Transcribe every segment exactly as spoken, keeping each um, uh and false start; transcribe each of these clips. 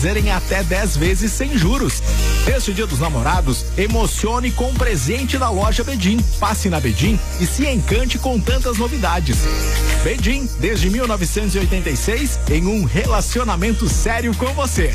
fazer em até dez vezes sem juros. Este Dia dos Namorados, emocione com um presente da loja Bedim. Passe na Bedim e se encante com tantas novidades. Bedim, desde mil novecentos e oitenta e seis, em um relacionamento sério com você.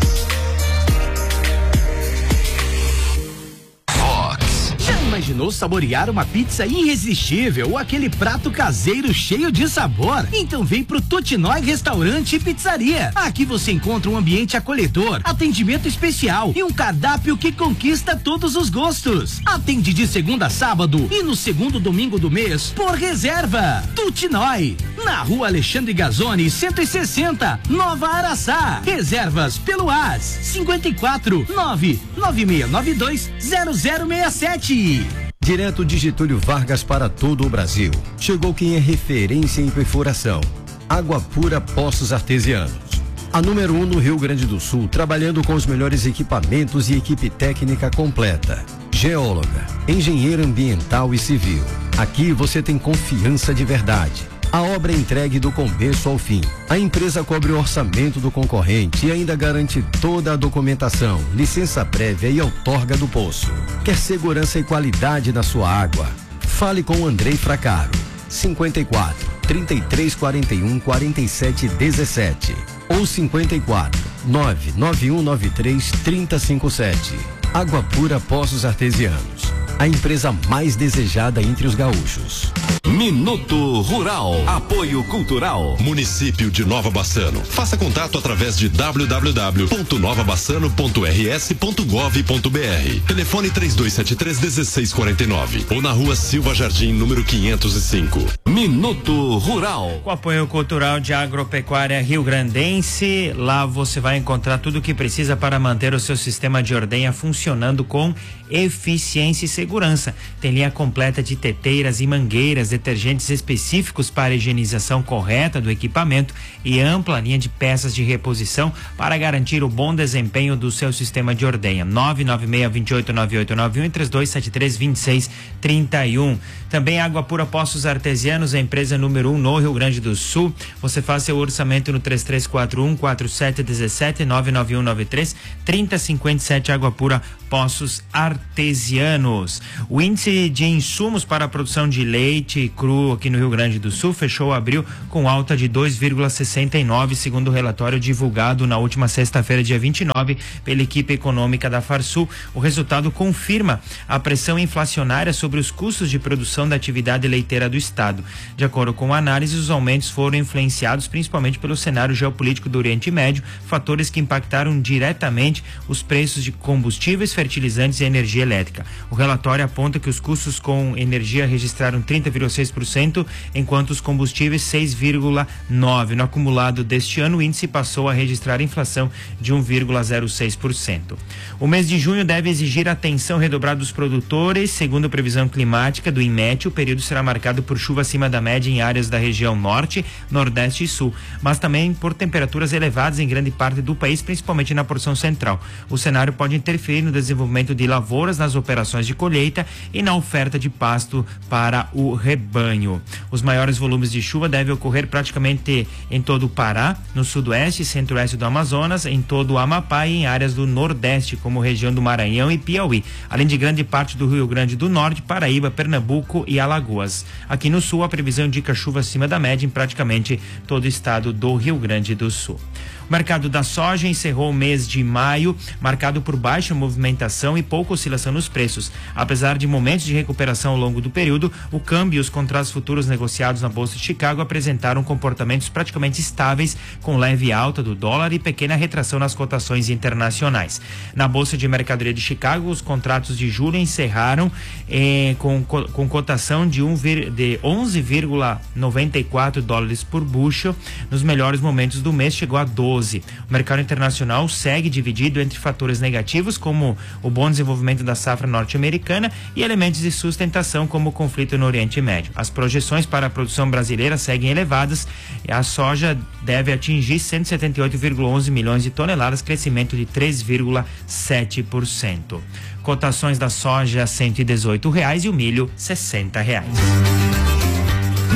Imaginou saborear uma pizza irresistível ou aquele prato caseiro cheio de sabor? Então vem pro Tutinói Restaurante e Pizzaria. Aqui você encontra um ambiente acolhedor, atendimento especial e um cardápio que conquista todos os gostos. Atende de segunda a sábado e no segundo domingo do mês por reserva. Tutinói, na Rua Alexandre Gazzoni, cento e sessenta, Nova Araçá. Reservas pelo A S cinquenta e quatro, nove nove seis nove dois, zero zero seis sete. Direto de Getúlio Vargas para todo o Brasil. Chegou quem é referência em perfuração. Água Pura Poços Artesianos. A número um no Rio Grande do Sul, trabalhando com os melhores equipamentos e equipe técnica completa. Geóloga, engenheira ambiental e civil. Aqui você tem confiança de verdade. A obra é entregue do começo ao fim. A empresa cobre o orçamento do concorrente e ainda garante toda a documentação, licença prévia e outorga do poço. Quer segurança e qualidade na sua água? Fale com Andrei Fracaro. cinquenta e quatro, trinta e três, quarenta e um, quarenta e sete, dezessete ou cinquenta e quatro, nove nove um nove três, trinta, cinquenta e sete. Água Pura Poços Artesianos. A empresa mais desejada entre os gaúchos. Minuto Rural. Apoio Cultural. Município de Nova Bassano. Faça contato através de w w w ponto nova bassano ponto r s ponto gov ponto b r. Telefone três dois sete três, um seis quatro nove ou na Rua Silva Jardim, número quinhentos e cinco. Minuto Rural. Com apoio cultural de Agropecuária Rio Grandense, lá você vai encontrar tudo o que precisa para manter o seu sistema de ordenha funcionando com eficiência e segurança. Tem linha completa de teteiras e mangueiras, detergentes específicos para a higienização correta do equipamento e ampla linha de peças de reposição para garantir o bom desempenho do seu sistema de ordenha. nove nove seis, dois oito nove oito nove um e três dois sete três, dois seis três um. Também Água Pura Poços Artesianos, a empresa número um no Rio Grande do Sul. Você faz seu orçamento no três três quatro um, quatro sete um sete, nove nove um nove três, trinta cinquenta e sete. Água Pura Poços Artesianos. O índice de insumos para a produção de leite cru aqui no Rio Grande do Sul fechou abril com alta de dois vírgula sessenta e nove, segundo o relatório divulgado na última sexta-feira, dia vinte e nove, pela equipe econômica da Farsul. O resultado confirma a pressão inflacionária sobre os custos de produção da atividade leiteira do estado. De acordo com a análise, os aumentos foram influenciados principalmente pelo cenário geopolítico do Oriente Médio, fatores que impactaram diretamente os preços de combustíveis, fertilizantes e energia elétrica. O relatório aponta que os custos com energia registraram trinta vírgula seis por cento, enquanto os combustíveis seis vírgula nove por cento. No acumulado deste ano, o índice passou a registrar inflação de um vírgula zero seis por cento. O mês de junho deve exigir atenção redobrada dos produtores. Segundo a previsão climática do INMET, o período será marcado por chuva acima da média em áreas da região norte, nordeste e sul, mas também por temperaturas elevadas em grande parte do país, principalmente na porção central. O cenário pode interferir no desenvolvimento de lavouras, nas operações de colheita e na oferta de pasto para o rebanho. Os maiores volumes de chuva devem ocorrer praticamente em todo o Pará, no sudoeste e centro-oeste do Amazonas, em todo o Amapá e em áreas do nordeste, como região do Maranhão e Piauí, além de grande parte do Rio Grande do Norte, Paraíba, Pernambuco e Alagoas. Aqui no sul, a previsão indica chuva acima da média em praticamente todo o estado do Rio Grande do Sul. O mercado da soja encerrou o mês de maio marcado por baixa movimentação e pouca oscilação nos preços. Apesar de momentos de recuperação ao longo do período, o câmbio e os contratos futuros negociados na Bolsa de Chicago apresentaram comportamentos praticamente estáveis, com leve alta do dólar e pequena retração nas cotações internacionais. Na Bolsa de Mercadoria de Chicago, os contratos de julho encerraram eh, com, com cotação de, um, de onze vírgula noventa e quatro dólares por bushel. Nos melhores momentos do mês chegou a doze. O mercado internacional segue dividido entre fatores negativos, como o bom desenvolvimento da safra norte-americana, e elementos de sustentação, como o conflito no Oriente Médio. As projeções para a produção brasileira seguem elevadas. A soja deve atingir cento e setenta e oito vírgula onze milhões de toneladas, crescimento de três vírgula sete por cento. Cotações da soja cento e dezoito reais e o milho sessenta reais.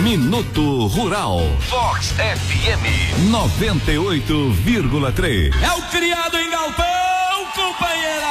Minuto Rural. Vox F M noventa e oito vírgula três. É o criado em galpão, companheira!